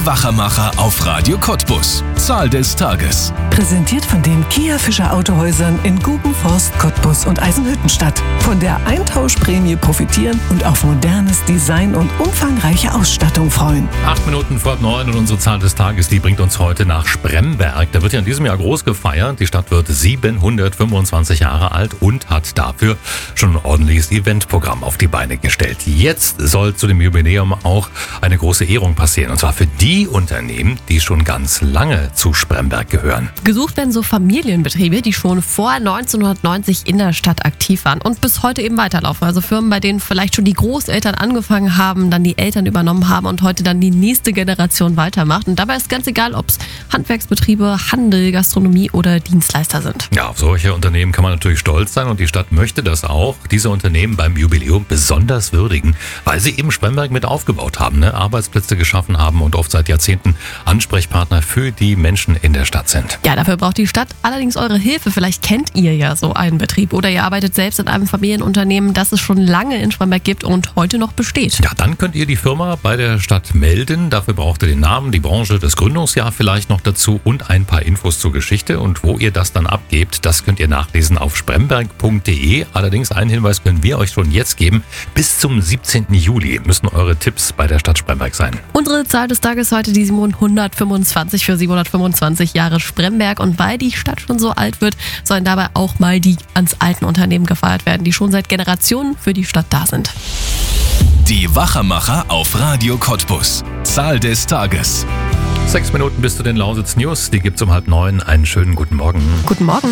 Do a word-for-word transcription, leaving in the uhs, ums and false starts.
Wachermacher auf Radio Cottbus. Zahl des Tages. Präsentiert von den Kia Fischer Autohäusern in Gubenforst, Cottbus und Eisenhüttenstadt. Von der Eintauschprämie profitieren und auf modernes Design und umfangreiche Ausstattung freuen. Acht Minuten vor neun und unsere Zahl des Tages, die bringt uns heute nach Spremberg. Da wird ja in diesem Jahr groß gefeiert. Die Stadt wird siebenhundertfünfundzwanzig Jahre alt und hat dafür schon ein ordentliches Eventprogramm auf die Beine gestellt. Jetzt soll zu dem Jubiläum auch eine große Ehrung passieren. Und zwar für die Unternehmen, die schon ganz lange zu Spremberg gehören. Gesucht werden so Familienbetriebe, die schon vor neunzehnhundertneunzig in der Stadt aktiv waren und bis heute eben weiterlaufen. Also Firmen, bei denen vielleicht schon die Großeltern angefangen haben, dann die Eltern übernommen haben und heute dann die nächste Generation weitermacht. Und dabei ist ganz egal, ob es Handwerksbetriebe, Handel, Gastronomie oder Dienstleister sind. Ja, auf solche Unternehmen kann man natürlich stolz sein und die Stadt möchte das auch, diese Unternehmen beim Jubiläum besonders würdigen, weil sie eben Spremberg mit aufgebaut haben, ne? Arbeitsplätze geschaffen haben und oft seit Jahrzehnten Ansprechpartner für die Menschen in der Stadt sind. Ja, dafür braucht die Stadt allerdings eure Hilfe. Vielleicht kennt ihr ja so einen Betrieb oder ihr arbeitet selbst in einem Familienunternehmen, das es schon lange in Spremberg gibt und heute noch besteht. Ja, dann könnt ihr die Firma bei der Stadt melden. Dafür braucht ihr den Namen, die Branche, das Gründungsjahr vielleicht noch dazu und ein paar Infos zur Geschichte. Und wo ihr das dann abgebt, das könnt ihr nachlesen auf spremberg punkt de. Allerdings einen Hinweis können wir euch schon jetzt geben. Bis zum siebzehnten Juli müssen eure Tipps bei der Stadt Spremberg sein. Unsere Zahl des Tages heute die siebenhundertfünfundzwanzig für siebenhundertfünfundzwanzig Jahre Spremberg. Und weil die Stadt schon so alt wird, sollen dabei auch mal die ganz alten Unternehmen gefeiert werden, die schon seit Generationen für die Stadt da sind. Die Wachermacher auf Radio Cottbus. Zahl des Tages. Sechs Minuten bis zu den Lausitz News. Die gibt's um halb neun. Einen schönen guten Morgen. Guten Morgen.